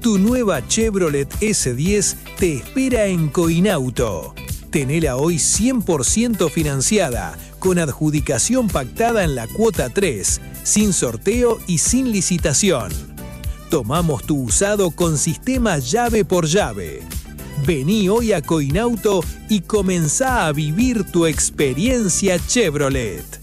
Tu nueva Chevrolet S10 te espera en Coinauto. Tenela hoy 100% financiada, con adjudicación pactada en la cuota 3, sin sorteo y sin licitación. Tomamos tu usado con sistema llave por llave. Vení hoy a Coinauto y comenzá a vivir tu experiencia Chevrolet.